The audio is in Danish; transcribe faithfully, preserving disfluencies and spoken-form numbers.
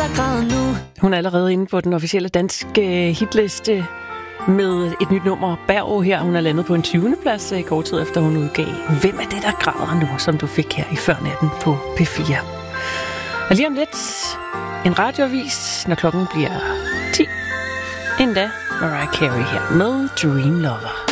der græder nu. Hun er allerede inde på den officielle danske hitliste med et nyt nummer, Berg her. Hun er landet på en tyvende plads kort tid efter hun udgav Hvem er det, der græder nu, som du fik her i Førnatten på P fire. Og lige om lidt en radioavis, når klokken bliver ti. Endda Mariah Carey her med Dream Lover.